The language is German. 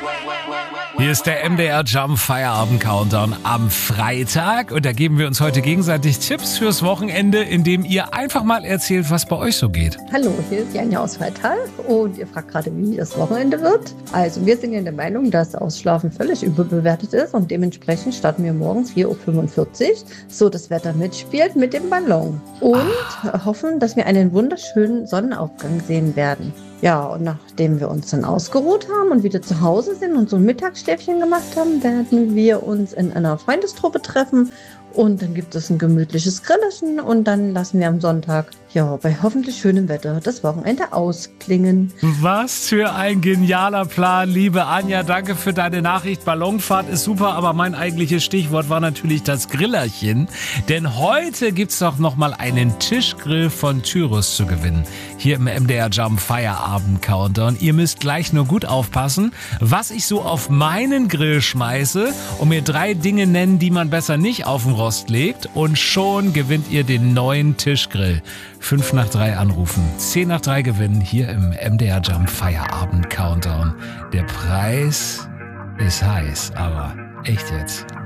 Hier ist der MDR Jump Feierabend Countdown am Freitag und da geben wir uns heute gegenseitig Tipps fürs Wochenende, indem ihr einfach mal erzählt, was bei euch so geht. Hallo, hier ist Janja aus Freital und ihr fragt gerade, wie das Wochenende wird. Also wir sind ja der Meinung, dass Ausschlafen völlig überbewertet ist und dementsprechend starten wir morgens 4:45 Uhr, so das Wetter mitspielt mit dem Ballon und hoffen, dass wir einen wunderschönen Sonnenaufgang sehen werden. Ja, und nachdem wir uns dann ausgeruht haben und wieder zu Hause sind und so ein Mittagsschläfchen gemacht haben, werden wir uns in einer Freundestruppe treffen und dann gibt es ein gemütliches Grillerchen und dann lassen wir am Sonntag, ja, bei hoffentlich schönem Wetter das Wochenende ausklingen. Was für ein genialer Plan, liebe Anja, danke für deine Nachricht. Ballonfahrt ist super, aber mein eigentliches Stichwort war natürlich das Grillerchen, denn heute gibt's doch nochmal einen Tischgrill von Tyrus zu gewinnen. Hier im MDR Jump Feierabend Countdown. Ihr müsst gleich nur gut aufpassen, was ich so auf meinen Grill schmeiße und mir 3 Dinge nennen, die man besser nicht auf den Rost legt und schon gewinnt ihr den neuen Tischgrill. 5 nach 3 anrufen, 10 nach 3 gewinnen hier im MDR Jump Feierabend Countdown. Der Preis ist heiß, aber echt jetzt.